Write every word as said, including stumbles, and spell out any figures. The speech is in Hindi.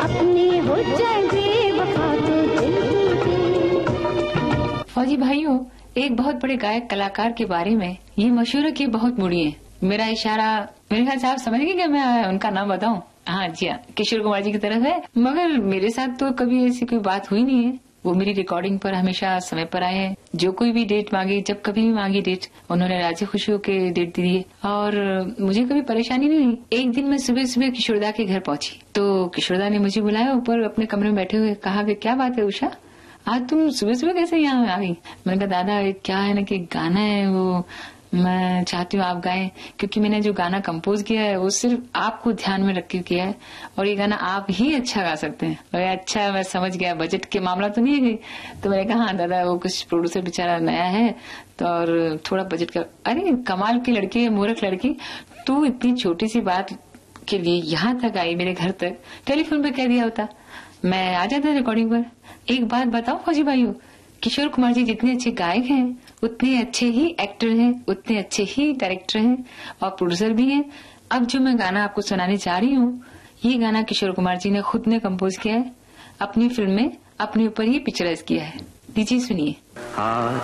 अपनी हो जाए बेवफा तो दिल टूटे। फौजी भाइयों, एक बहुत बड़े गायक कलाकार के बारे में ये मशहूर है कि बहुत मुड़ी है। मेरा इशारा मेरे ख्याल से आप समझ गए कि मैं उनका नाम बताऊं? हाँ जी हाँ, किशोर कुमार जी की तरफ है। मगर मेरे साथ तो कभी ऐसी कोई बात हुई नहीं है। वो मेरी रिकॉर्डिंग पर हमेशा समय पर आए हैं। जो कोई भी डेट मांगी, जब कभी भी मांगी डेट, उन्होंने राजी खुशी होकर डेट दी है और मुझे कभी परेशानी नहीं हुई। एक दिन मैं सुबह सुबह किशोरदा के घर पहुंची तो किशोरदा ने मुझे बुलाया ऊपर अपने कमरे में बैठे हुए, कहा कि क्या बात है उषा, आज तुम सुबह सुबह कैसे यहाँ आ गई? मैंने कहा दादा क्या है ना कि गाना है वो मैं चाहती हूँ आप गाएं, क्योंकि मैंने जो गाना कंपोज किया है वो सिर्फ आपको ध्यान में रख के किया है और ये गाना आप ही अच्छा गा सकते हैं। और अच्छा मैं समझ गया बजट के मामला तो नहीं है। तो मैंने कहा हाँ दादा, वो कुछ प्रोड्यूसर बेचारा नया है तो और थोड़ा बजट का। अरे कमाल की लड़की है, मूर्ख लड़की, तू इतनी छोटी सी बात के लिए यहाँ तक आई मेरे घर तक, टेलीफोन पे कह दिया होता मैं आ जाता रिकॉर्डिंग पर। एक बात बताओ फौजी भाइयों, किशोर कुमार जी जितने अच्छे गायक हैं उतने अच्छे ही एक्टर हैं, उतने अच्छे ही डायरेक्टर हैं और प्रोड्यूसर भी हैं। अब जो मैं गाना आपको सुनाने जा रही हूँ, ये गाना किशोर कुमार जी ने खुद ने कंपोज किया है, अपनी फिल्म में अपने ऊपर ही पिक्चराइज किया है। लीजिए सुनिए।